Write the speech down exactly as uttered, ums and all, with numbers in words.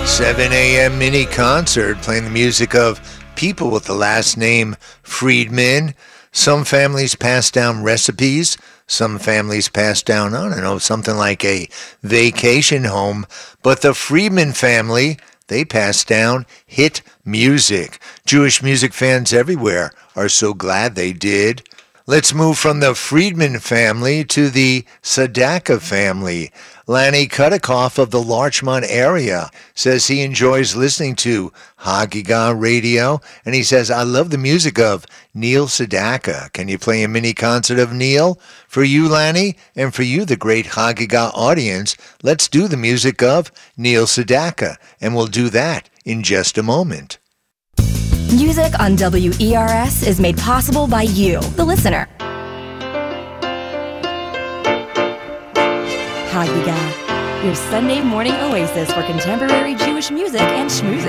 seven a.m. mini concert playing the music of people with the last name Friedman. Some families pass down recipes. Some families pass down, I don't know, something like a vacation home. But the Friedman family, they pass down hit music. Jewish music fans everywhere are so glad they did. Let's move from the Friedman family to the Sadaka family. Lanny Kudikoff of the Larchmont area says he enjoys listening to Hagigah Radio, and he says, I love the music of Neil Sedaka. Can you play a mini concert of Neil? For you, Lanny, and for you, the great Hagigah audience, let's do the music of Neil Sedaka, and we'll do that in just a moment. Music on W E R S is made possible by you, the listener. Hagigah, your Sunday morning oasis for contemporary Jewish music and schmoozing.